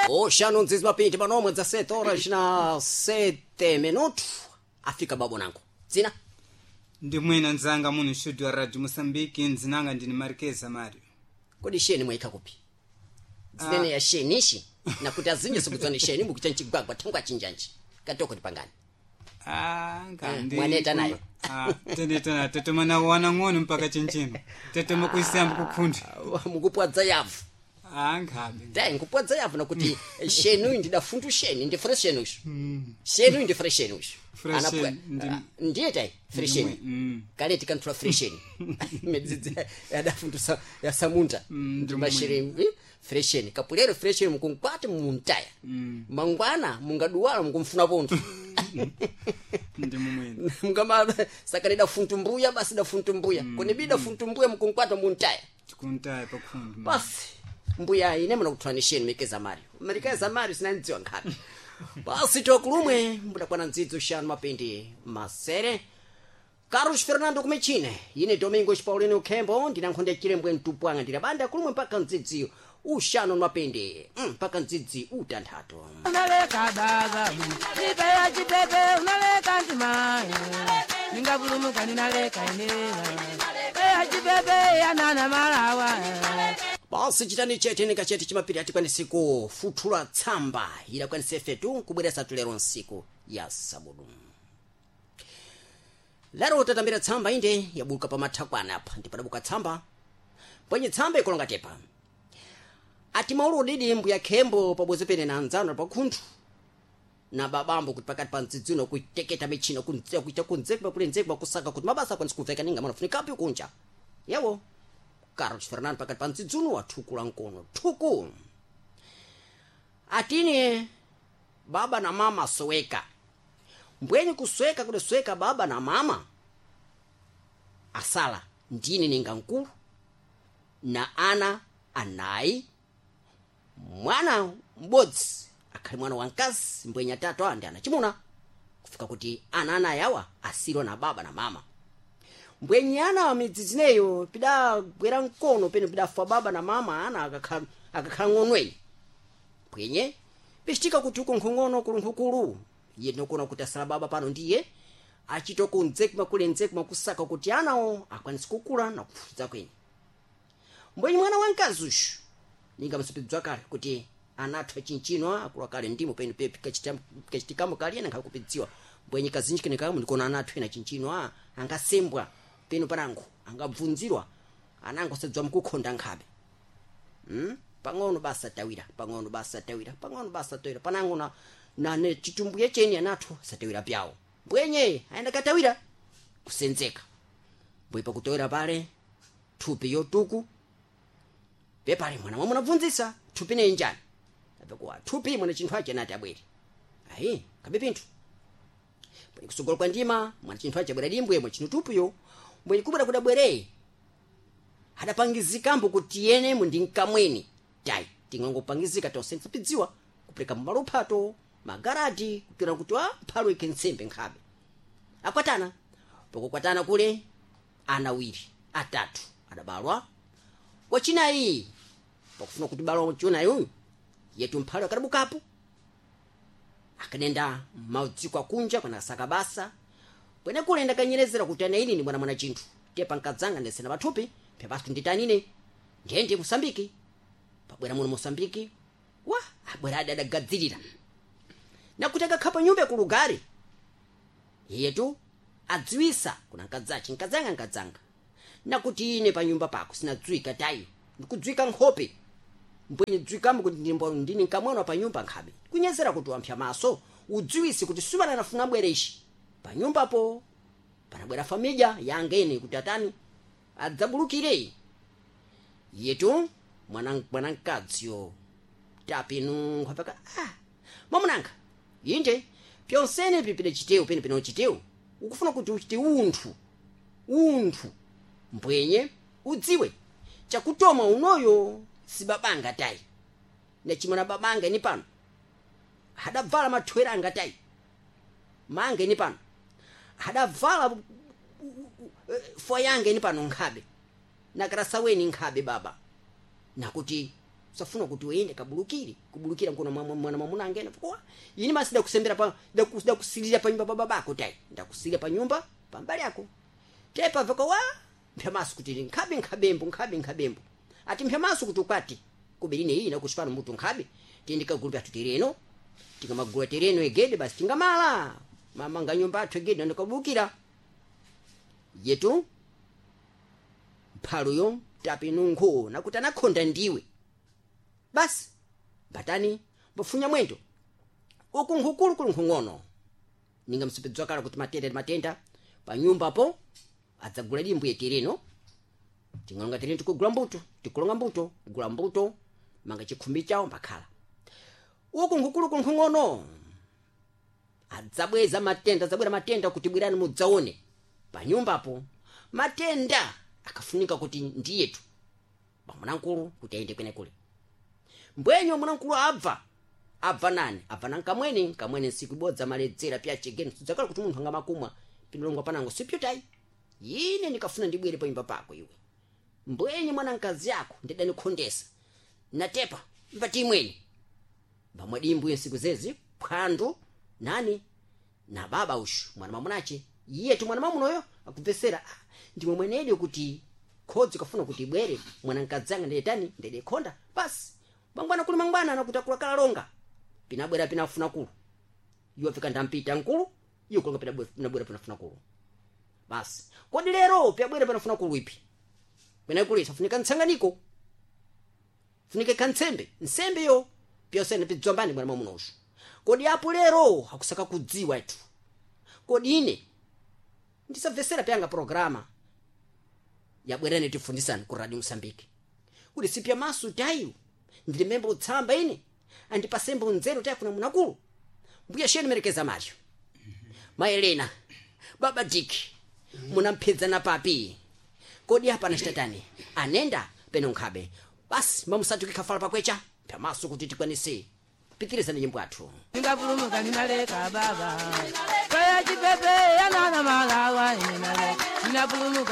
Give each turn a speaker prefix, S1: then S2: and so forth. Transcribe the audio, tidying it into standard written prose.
S1: Oxano nzizi mapindi panomwe za 7 horas na 7 minutos. Afika babo nangu. Zina?
S2: Ndi mwena nzanga munu studio wa Radio Mosambiki nzinanga ndini Marquesa Mario.
S1: Kodi sheni mwaika kupi? Zinene ya sheni ishi. Na kutazinje sokuzani sheni mbukicha nchigwagwa tangu achinjanji. Katoko nipangani.
S2: Ngandi.
S1: Mwaneta nayo.
S2: Teneta na tete mana wana ngono mpaka chinchino. Tete makuisamba kukundi.
S1: Mukupwadza yavu.
S2: Ngabe.
S1: Dai ngupwadza yavu nakuti shenu ndida fundu sheni ndi fresh shenu. Shenu ndi fresh shenu.
S2: Anapwa
S1: ndiye tai fresh sheni. Kale tikantra fresh sheni. Medzidzi yada fundu ya samunda. Ndimashire fresh sheni. Kapulero fresh sheni mukunkwata muntaya. Mangwana mungaduwala mukumfuna ponto.
S2: Ndi mumwene.
S1: Mungama sakanida fundu mbuya basi da fundu mbuya. Kone bida fundu mbuya mukunkwata muntaya.
S2: Tikuntaya pakufundu.
S1: Basi mbuya ine muna kutranisheni mekeza mari. Amerikeza mari sinanziwa ngapi. Basi tokulumwe mbuda kwa nzidzo shanu mapindi masere. Carlos Fernando kumechine. Ine Domingos Paulino Kembo ndinankhonde chirembwe mtupwanga ndilabanda kulumwe mpaka nzidziyo. Ushano mapindi mpaka nzidzi utanthato.
S3: Unaleka baba nipe ya chibebe unaleka ntimaye ningabulumuka ninaleka inewa ya chibebe ya nana malawa.
S1: Basi chitani chete nikachete chimapiri atikwanisi kufuthula tsamba ila kwanise fetu kubweresa tulero nsiku ya sabudu. Lero tatambira tsamba inde yabuka pa mathakwana apa ndipadabuka tsamba pwenye tsamba ikolonga tepa. Ati maulu didi mbu ya Kembo pabweze pene na anzano pa kuntu na babambo kuti pakati pa nzidzino kuiteketa mechina kunzea kuita kunzekwa kule nzekwa kusaka kuti mabasa kwanisi kuveka ninga mana funikapi kunja. Yawo Carlos Fernando pakati pa nzidzino wathukula nkono thuku. Atini baba na mama soweka. Mbwenye kusweka kule sweka baba na mama asala ndini ninga nkulu na ana anayi mwana mbodzi akhali mwana wankazi mbwenya tatu andi anachimuna kufika kuti ana yawa asiro na baba na mama. Mbwenyana wa midzizineyo pida gwera nkono pene pida fa baba na mama ana akakhala ng'onweni. Pwenye pistika kuti uko nkhongono kulunkhukulu yeno kona kuti asala baba pano ndiye achitoko nzekuma kule nzekuma kusaka kuti anawo akwanisi kukula na kufuza kweni. Mbwenye mwana wankazi ushu ninga msupidzwa kale kuti anatha chinchinwa akula kale ndimo pene pepe kachitikamo kale ena ngakupidziwa. Mbwenye kazinjike nekamu ndikona anatha na chinchinwa angasembwa peno panango angabvunzirwa anango sedzwa mkukhonda nkhabe. Pang'ono basa tawira pang'ono basa tawira pang'ono basa tawira panango na ne chitumbuye cheni anatho satawira pyawo. Mbwenye aenda katawira kusenzeka. Mbwe pakutawira pale thupi yotuku pepale mwana mwa munabvunzisa thupi ne njani. Apekuwa thupi mwana chinthu ache nati abwere. Ayi kabe pinthu. Mbwe kusogolo kwa ndima mwana chinthu ache abwera dimbwe mwa chinthu thupiyo. Mbwe kubwera kudabwere hadapangizika mbu kuti yene mundinkamweni dai tingangopangizika tonse pidziwa kupeleka mmaluphato magaradi kupira kuti phalo ikensembe nkhabe. Akwatana pokukwatana kule ana awiri atatu adabalwa. Wachinayi pakufuna kuti balwa wachinayi uyu yetu mphalo akadabukapo akanenda maudziko akunja kana sakabasa pwene kule ndakanyerezera kuti ana ili ni mwana chinthu tepa nkadzanga ndesena pathupi pepatu nditanine ndende Mosambiki. Pabwera muno Mosambiki abwera adagadzirira nakuti akakhapa nyumba kulugari yetu adziwisa kuna nkadzanga nakuti ine pa nyumba pako sinadziwika tayo ndikudziwika nkhope mbwenye dziwikamo kuti ndini nkamwana pa nyumba nkhabe kunyezera kuti wampya maso udziwisi kuti sumana nafuna bwereshi pa nyumbapo panabwera familia yangene kuti atani adzabulukire yetu mwana nkadziyo tapinu nkapaka mamunanga inde pyonsene pipile chiteu pene chiteu ukufuna kuti uchite unthu mbwenye udziwe chakutoma unoyo si babanga tai na chimwana babanga ni pano hadavala mathwera ngatai mange ni pano hadavala foyange ni pano nkhabe nakarasaweni nkhabe baba nakuti safuna kuti uende kubulukira kuna mwana mwamuna angene kwa yini masida kusembera pa da kusilira pa nyumba babako tai ndakusilira pa nyumba pa mbali yako tepa vako wa mpemasu kuti nkhabembo ati mpemasu kuti kwati kuberine hii na kushipana mutu nkhabe tindika group ya tereno tikamagula tereno egede basi tingamala mama nganyumba athu egede ndikabukira yetu phalo yo tapinungo nakuti anakhonda ndiwe basi batani bofunya mwendo uku nkukulu ngono ninga msipedzwa kala kuti matenda pa nyumba po adzagula limbu yetereno tingalonga tereno tikulonga mbuto gula mbuto manga chikhumbi chawo mbakhala uku nkukulu ngono adzabweza matenda kuti bwirani mudzaone pa nyumba po matenda akafunika kuti ndiyetu bamwanankulu kuti aende kwene kule mbwenyo mwanankulo abva nani abva nankamwene nsiku ibodza maledzera pya chegeni sudzakala kuti munthu anga makumwa pinolongo panango sipyotai yine nikafuna ndibwere pa nyumba pako iwe mbwenyo mwanankazi yako ndidani khondesa natepa mbati imweni bamwadimbu nsiku zezi phwando nani na baba ushu mwana mamunache yetu mwana mamunoyo akubvesera ndimwe mwenedi kuti khodzi kafuna kuti ibwere mwanankazi anga ndetani ndede khonda basi mangwana kuli mangwana nakuti kula longa pinabwera pinafuna kulu iwo fika ndampita nkulu iyo kulonga pinabwera pinafuna kulu basi kodi lero pyabwera pinafuna kulu ipi kwena kuli safunika ntsanganiko funike nsembe yo pyosene pidzambani mwana mamunoshu kodi apo lero hakusaka kudziwa itu kodi ine ndisabvesera pyanga programa yabwerene tifundisani ku Radio Msambiki kuti sipya masu tayu ndili membo utsamba ine andipasembo nzeru tayafuna munakulu mbuya sheni merekeza macho Maelena baba Diki munampedza na papi kodi hapa na shitatani anenda peno nkhabe basi mamusatu kikafala pakwecha pamaso kuti tikwanise pitiriza ni nyimbo athu
S3: Ningavulumuka ninaleka baba kaya chipepe yanana malawa ninavulumuka